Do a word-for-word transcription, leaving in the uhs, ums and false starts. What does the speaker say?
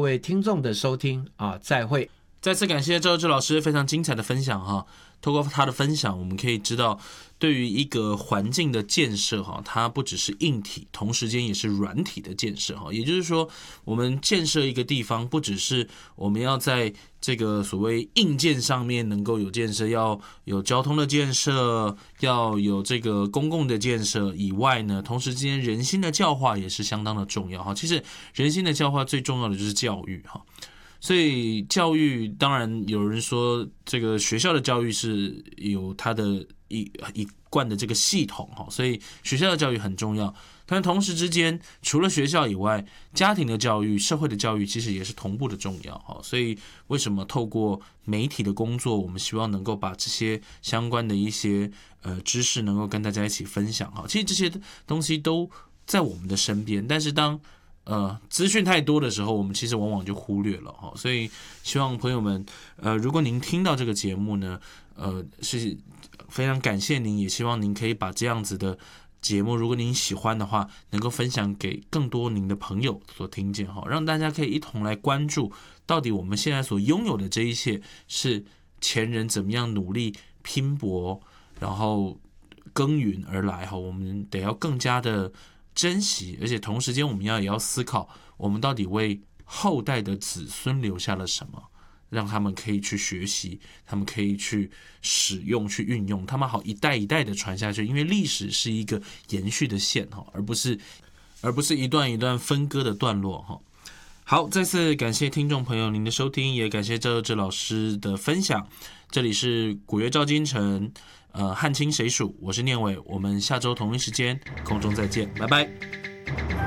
位听众的收听啊，再会。 再次感谢赵佑志老师非常精彩的分享哈。透过他的分享，我们可以知道，对于一个环境的建设哈，它不只是硬体，同时间也是软体的建设哈。也就是说，我们建设一个地方，不只是我们要在这个所谓硬件上面能够有建设，要有交通的建设，要有这个公共的建设以外呢，同时之间人心的教化也是相当的重要哈。其实人心的教化最重要的就是教育哈。所以教育当然有人说这个学校的教育是有它的一一贯的这个系统，所以学校的教育很重要，但同时之间除了学校以外，家庭的教育、社会的教育其实也是同步的重要。所以为什么透过媒体的工作，我们希望能够把这些相关的一些呃知识能够跟大家一起分享。其实这些东西都在我们的身边，但是当呃，资讯太多的时候，我们其实往往就忽略了哈，所以希望朋友们，呃，如果您听到这个节目呢，呃，是非常感谢您，也希望您可以把这样子的节目，如果您喜欢的话，能够分享给更多您的朋友所听见哈，让大家可以一同来关注，到底我们现在所拥有的这一切是前人怎么样努力拼搏，然后耕耘而来哈，我们得要更加的珍惜，而且同时间我们要也要思考，我们到底为后代的子孙留下了什么，让他们可以去学习，他们可以去使用、去运用，他们好一代一代的传下去。因为历史是一个延续的线，而不是而不是一段一段分割的段落。好，再次感谢听众朋友您的收听，也感谢赵佑志老师的分享。这里是古月照今晨，呃，汉清谁属？我是念伟，我们下周同一时间空中再见，拜拜。